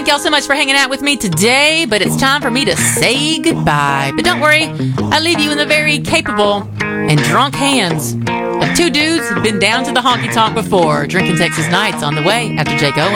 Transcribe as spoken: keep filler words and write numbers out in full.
Thank y'all so much for hanging out with me today, but it's time for me to say goodbye. But don't worry, I leave you in the very capable and drunk hands of two dudes who've been down to the honky-tonk before, drinking Texas Nights on the way after Jake Owen.